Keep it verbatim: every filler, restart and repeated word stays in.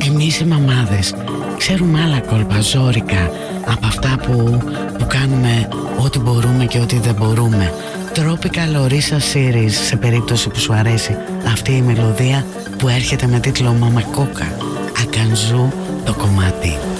Εμείς οι μαμάδες ξέρουμε άλλα κόλπα ζόρικα από αυτά που, που κάνουμε ό,τι μπορούμε και ό,τι δεν μπορούμε. Tropical Orisa Series, σε περίπτωση που σου αρέσει αυτή η μελωδία που έρχεται με τίτλο Μαμακόκα. Ακανζού το κομμάτι.